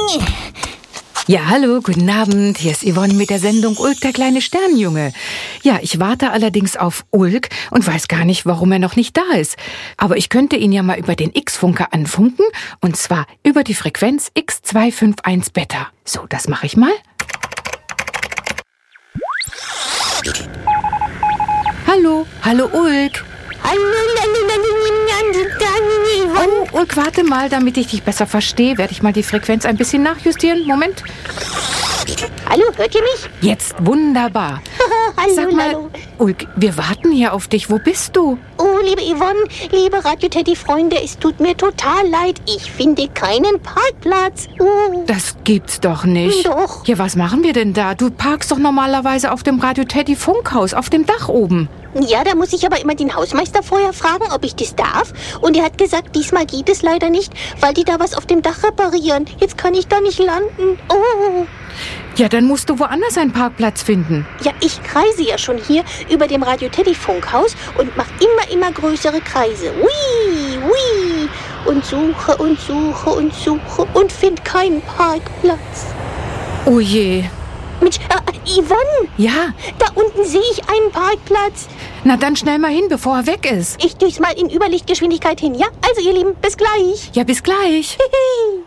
Ja, hallo, guten Abend. Hier ist Yvonne mit der Sendung Ulk, der kleine Sternenjunge. Ja, ich warte allerdings auf Ulk und weiß gar nicht, warum er noch nicht da ist. Aber ich könnte ihn ja mal über den X-Funker anfunken, und zwar über die Frequenz X251 Beta. So, das mache ich mal. Hallo, hallo Ulk. Oh, Ulk, warte mal, damit ich dich besser verstehe, werde ich mal die Frequenz ein bisschen nachjustieren. Moment. Hallo, hört ihr mich? Jetzt wunderbar. Hallo, Sag mal, hallo. Ulk, wir warten hier auf dich. Wo bist du? Oh, liebe Yvonne, liebe Radio-Teddy-Freunde, es tut mir total leid. Ich finde keinen Parkplatz. Das gibt's doch nicht. Doch. Ja, was machen wir denn da? Du parkst doch normalerweise auf dem Radio-Teddy-Funkhaus, auf dem Dach oben. Ja, da muss ich aber immer den Hausmeister vorher fragen, ob ich das darf. Und er hat gesagt, diesmal geht es leider nicht, weil die da was auf dem Dach reparieren. Jetzt kann ich da nicht landen. Oh. Ja, dann musst du woanders einen Parkplatz finden. Ja, ich kreise ja schon hier über dem Radio-Teddy-Funkhaus und mache immer größere Kreise. Ui, ui. Und suche und suche und suche und finde keinen Parkplatz. Oh je. Mensch, Yvonne, Ja, da unten sehe ich einen Parkplatz. na dann schnell mal hin, bevor er weg ist. Ich düse mal in Überlichtgeschwindigkeit hin, ja? Also ihr Lieben, bis gleich. Ja, bis gleich. Hihi.